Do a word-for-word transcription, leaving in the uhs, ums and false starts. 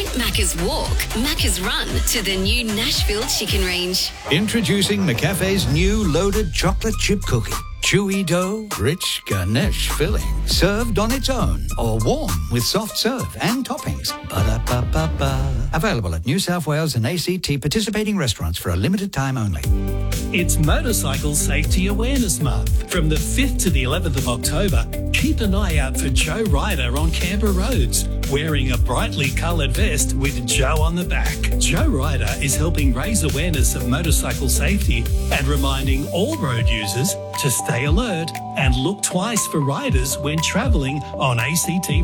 Macca's walk, Macca's run to the new Nashville chicken range. Introducing McCafe's new loaded chocolate chip cookie. Chewy dough, rich ganache filling, served on its own or warm with soft serve and toppings. Ba-da-ba-ba-ba. Available at New South Wales and A C T participating restaurants for a limited time only. It's Motorcycle Safety Awareness Month. From the fifth to the eleventh of October, keep an eye out for Joe Ryder on Canberra roads, wearing a brightly coloured vest with Joe on the back. Joe Ryder is helping raise awareness of motorcycle safety and reminding all road users to stay alert and look twice for riders when travelling on A C T